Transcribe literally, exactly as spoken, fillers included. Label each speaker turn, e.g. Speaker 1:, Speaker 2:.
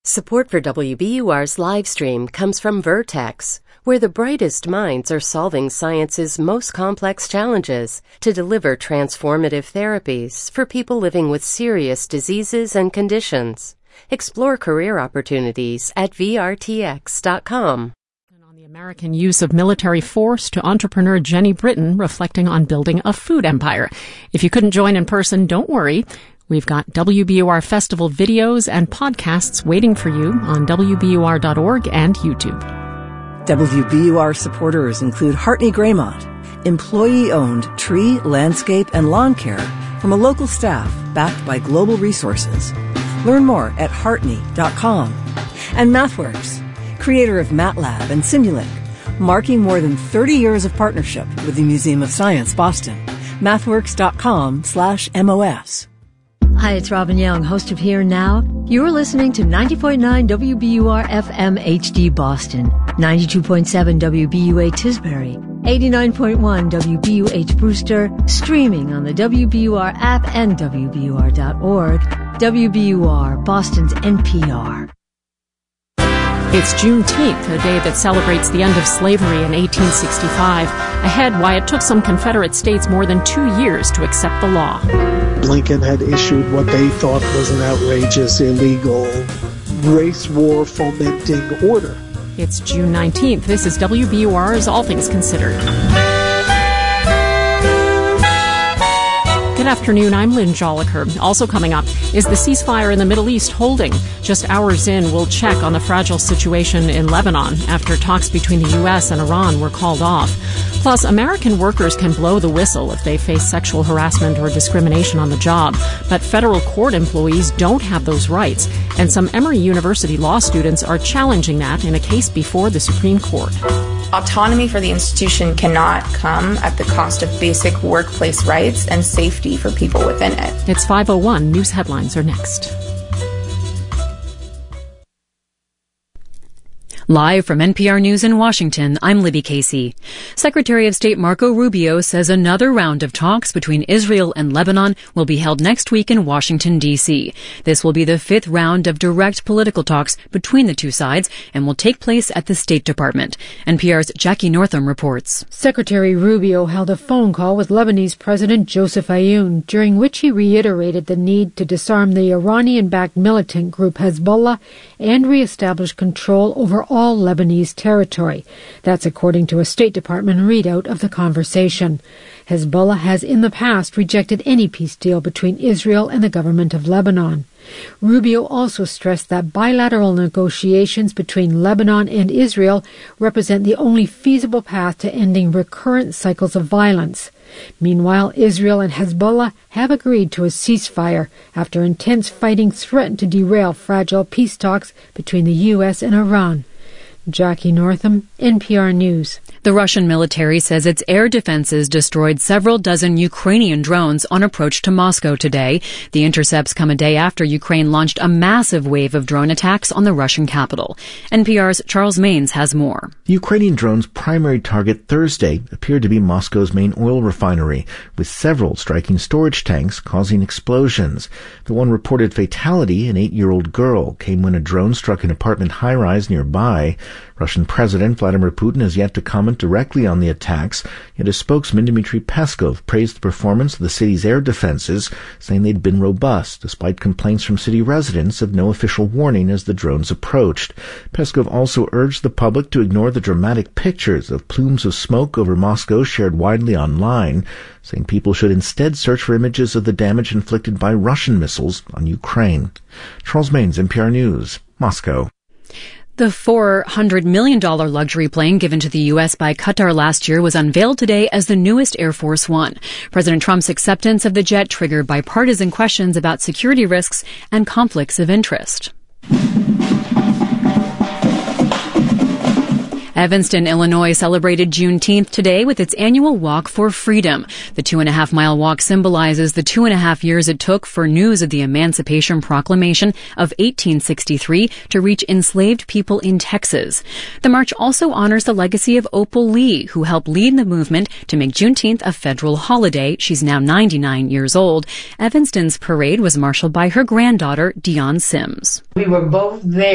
Speaker 1: Support for W B U R's live stream comes from Vertex, where the brightest minds are solving science's most complex challenges to deliver transformative therapies for people living with serious diseases and conditions. Explore career opportunities at V R T X dot com.
Speaker 2: On the American use of military force to entrepreneur Jenny Britton reflecting on building a food empire. If you couldn't join in person, don't worry. We've got W B U R Festival videos and podcasts waiting for you on W B U R dot org and YouTube.
Speaker 3: W B U R supporters include Hartney Graymont, employee-owned tree, landscape, and lawn care from a local staff backed by global resources. Learn more at Hartney dot com. And MathWorks, creator of MATLAB and Simulink, marking more than thirty years of partnership with the Museum of Science, Boston. MathWorks dot com slash M O S.
Speaker 4: Hi, it's Robin Young, host of Here Now. You're listening to ninety point nine W B U R F M H D Boston, ninety-two point seven W B U A Tisbury, eighty-nine point one W B U H Brewster, streaming on the W B U R app and W B U R dot org. W B U R, Boston's N P R.
Speaker 2: It's Juneteenth, a day that celebrates the end of slavery in eighteen sixty-five. Ahead, why it took some Confederate states more than two years to accept the law.
Speaker 5: Lincoln had issued what they thought was an outrageous, illegal, race war fomenting order.
Speaker 2: It's June nineteenth. This is W B U R's All Things Considered. Good afternoon, I'm Lynn Joliker. Also coming up, is the ceasefire in the Middle East holding? Just hours in, we'll check on the fragile situation in Lebanon after talks between the U S and Iran were called off. Plus, American workers can blow the whistle if they face sexual harassment or discrimination on the job. But federal court employees don't have those rights, and some Emory University law students are challenging that in a case before the Supreme Court.
Speaker 6: Autonomy for the institution cannot come at the cost of basic workplace rights and safety for people within it.
Speaker 2: It's five oh one. News headlines are next.
Speaker 7: Live from N P R News in Washington, I'm Libby Casey. Secretary of State Marco Rubio says another round of talks between Israel and Lebanon will be held next week in Washington, D C. This will be the fifth round of direct political talks between the two sides and will take place at the State Department. N P R's Jackie Northam reports.
Speaker 8: Secretary Rubio held a phone call with Lebanese President Joseph Aoun, during which he reiterated the need to disarm the Iranian-backed militant group Hezbollah and reestablish control over all all Lebanese territory. That's according to a State Department readout of the conversation. Hezbollah has in the past rejected any peace deal between Israel and the government of Lebanon. Rubio also stressed that bilateral negotiations between Lebanon and Israel represent the only feasible path to ending recurrent cycles of violence. Meanwhile, Israel and Hezbollah have agreed to a ceasefire after intense fighting threatened to derail fragile peace talks between the U S and Iran. Jackie Northam, N P R News.
Speaker 7: The Russian military says its air defenses destroyed several dozen Ukrainian drones on approach to Moscow today. The intercepts come a day after Ukraine launched a massive wave of drone attacks on the Russian capital. N P R's Charles Maines has more.
Speaker 9: The Ukrainian drone's primary target Thursday appeared to be Moscow's main oil refinery, with several striking storage tanks causing explosions. The one reported fatality, an eight-year-old girl, came when a drone struck an apartment high-rise nearby. Russian President Vladimir Putin has yet to comment directly on the attacks, yet his spokesman Dmitry Peskov praised the performance of the city's air defenses, saying they'd been robust, despite complaints from city residents of no official warning as the drones approached. Peskov also urged the public to ignore the dramatic pictures of plumes of smoke over Moscow shared widely online, saying people should instead search for images of the damage inflicted by Russian missiles on Ukraine. Charles Maines, N P R News, Moscow.
Speaker 7: The four hundred million dollars luxury plane given to the U S by Qatar last year was unveiled today as the newest Air Force One. President Trump's acceptance of the jet triggered bipartisan questions about security risks and conflicts of interest. Evanston, Illinois celebrated Juneteenth today with its annual Walk for Freedom. The two and a half mile walk symbolizes the two and a half years it took for news of the Emancipation Proclamation of eighteen sixty-three to reach enslaved people in Texas. The march also honors the legacy of Opal Lee, who helped lead the movement to make Juneteenth a federal holiday. She's now ninety-nine years old. Evanston's parade was marshaled by her granddaughter, Dion Sims.
Speaker 10: We were both there.